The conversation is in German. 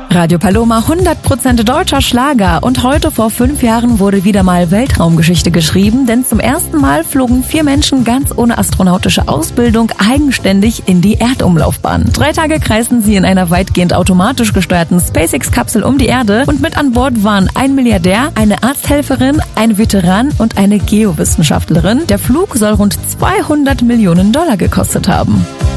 Radio Paloma, 100% deutscher Schlager. Und heute vor 5 Jahren wurde wieder mal Weltraumgeschichte geschrieben, denn zum ersten Mal flogen 4 Menschen ganz ohne astronautische Ausbildung eigenständig in die Erdumlaufbahn. 3 Tage kreisten sie in einer weitgehend automatisch gesteuerten SpaceX-Kapsel um die Erde und mit an Bord waren ein Milliardär, eine Arzthelferin, ein Veteran und eine Geowissenschaftlerin. Der Flug soll rund $200 Millionen gekostet haben.